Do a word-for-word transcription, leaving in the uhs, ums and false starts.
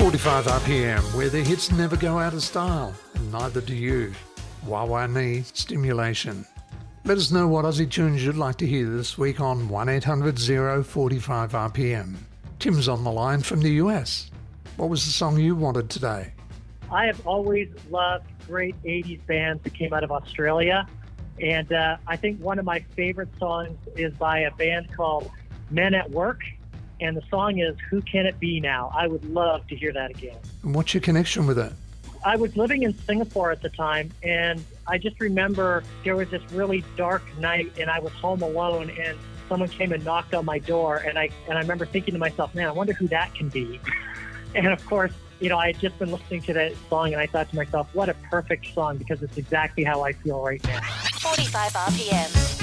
forty-five R P M, where the hits never go out of style, and neither do you. Wawa Knee Stimulation. Let us know what Aussie tunes you'd like to hear this week on one eight hundred oh forty-five R P M. Tim's on the line from the U S. What was the song you wanted today? I have always loved great eighties bands that came out of Australia. And uh, I think one of my favorite songs is by a band called Men at Work. And the song is Who Can It Be Now? I would love to hear that again. And what's your connection with it? I was living in Singapore at the time, and I just remember there was this really dark night, and I was home alone, and someone came and knocked on my door, and I and I remember thinking to myself, man, I wonder who that can be. And of course, you know, I had just been listening to that song, and I thought to myself, what a perfect song, because it's exactly how I feel right now. forty-five R P M.